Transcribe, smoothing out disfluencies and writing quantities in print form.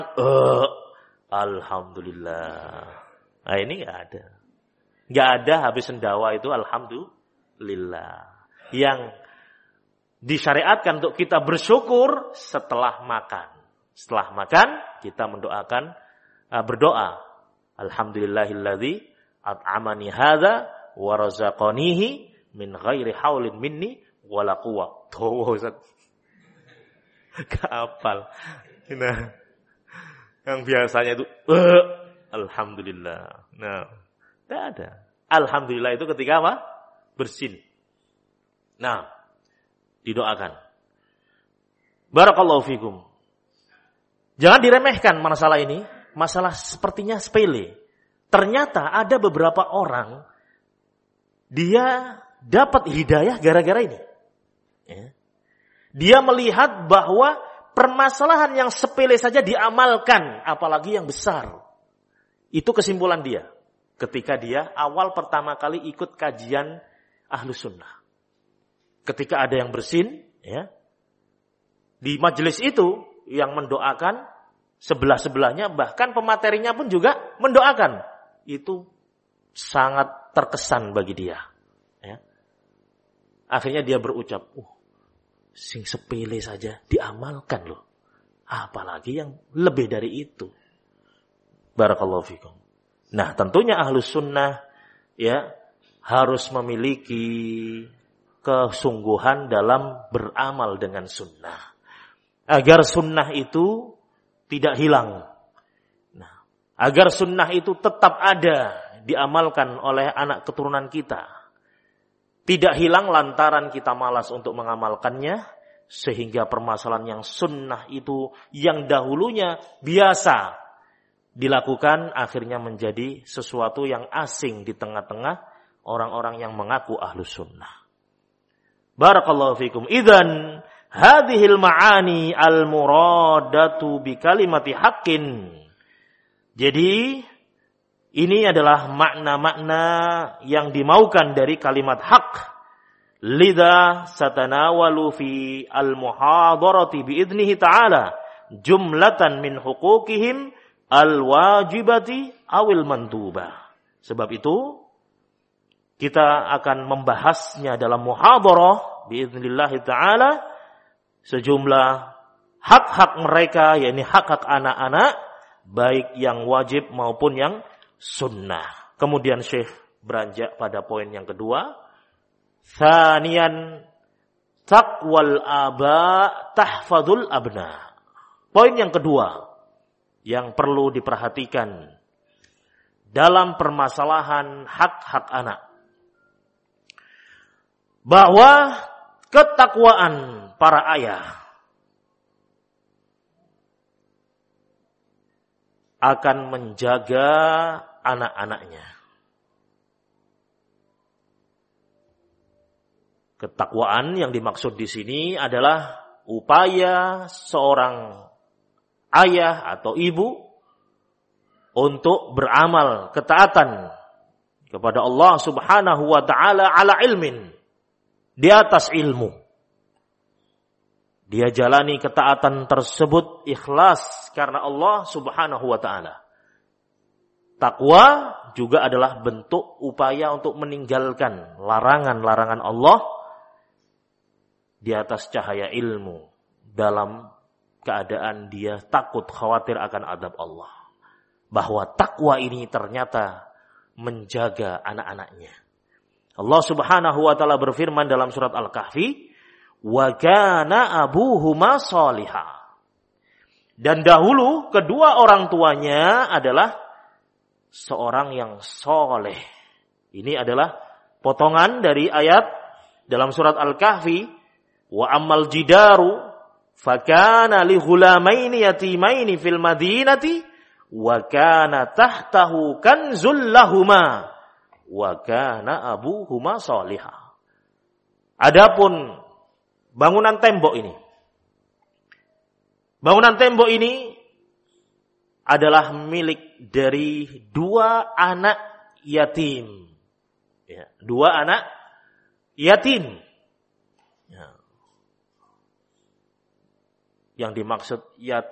Alhamdulillah. Nah, ini enggak ada. Enggak ada habis sendawa itu alhamdulillah. Yang disyariatkan untuk kita bersyukur setelah makan. Setelah makan kita berdoa. Alhamdulillahilladzi at'amani hadza wa razaqanihi min ghairi haulin minni wala quwwah. Tuh, Ustaz. Kapal. Nah, yang biasanya itu alhamdulillah. Nah, tidak ada. Alhamdulillah itu ketika apa? Bersin. Nah, didoakan. Barakallahu fikum. Jangan diremehkan masalah ini. Masalah sepertinya sepele. Ternyata ada beberapa orang dia dapat hidayah gara-gara ini. Ya. Dia melihat bahwa permasalahan yang sepele saja diamalkan, apalagi yang besar. Itu kesimpulan dia. Ketika dia awal pertama kali ikut kajian Ahlus Sunnah. Ketika ada yang bersin, ya, di majelis itu yang mendoakan, sebelah-sebelahnya, bahkan pematerinya pun juga mendoakan. Itu sangat terkesan bagi dia. Ya. Akhirnya dia berucap, sing sepele saja diamalkan loh. Apalagi yang lebih dari itu. Barakallahu fikum. Nah, tentunya Ahlus Sunnah ya harus memiliki kesungguhan dalam beramal dengan sunnah. Agar sunnah itu tidak hilang. Nah, agar sunnah itu tetap ada, diamalkan oleh anak keturunan kita. Tidak hilang lantaran kita malas untuk mengamalkannya, sehingga permasalahan yang sunnah itu yang dahulunya biasa dilakukan akhirnya menjadi sesuatu yang asing di tengah-tengah orang-orang yang mengaku Ahlus Sunnah. Barakallahu fikum. Idzan hadhil ma'ani al-muradatu bi kalimati haqqin. Jadi ini adalah makna-makna yang dimaukan dari kalimat hak. Lidha satanawalu fi al-muhadarati biidnihi ta'ala jumlatan min hukukihim al-wajibati awil mandubah. Sebab itu kita akan membahasnya dalam muhadarah biidznillah ta'ala sejumlah hak-hak mereka, yakni hak-hak anak-anak baik yang wajib maupun yang sunnah. Kemudian Syekh beranjak pada poin yang kedua. Tsaniyan taqwal aba tahfadzul abna. Poin yang kedua yang perlu diperhatikan dalam permasalahan hak-hak anak. Bahwa ketakwaan para ayah akan menjaga anak-anaknya. Ketakwaan yang dimaksud di sini adalah upaya seorang ayah atau ibu untuk beramal ketaatan kepada Allah Subhanahu wa taala ala ilmin, di atas ilmu. Dia jalani ketaatan tersebut ikhlas karena Allah Subhanahu wa ta'ala. Takwa juga adalah bentuk upaya untuk meninggalkan larangan-larangan Allah di atas cahaya ilmu dalam keadaan dia takut khawatir akan azab Allah. Bahwa takwa ini ternyata menjaga anak-anaknya. Allah Subhanahu wa ta'ala berfirman dalam surat Al-Kahfi, wa kana abuhuma salihah. Dan dahulu kedua orang tuanya adalah seorang yang soleh. Ini adalah potongan dari ayat dalam surat Al-Kahfi, wa ammal jidaru fakana li ghulamaini yatimaini fil madinati wa kana tahtahu kanzul lahuma wa kana abuhuma salihah. Adapun bangunan tembok ini adalah milik dari dua anak yatim. Ya, dua anak yatim. Ya. Yang dimaksud yatim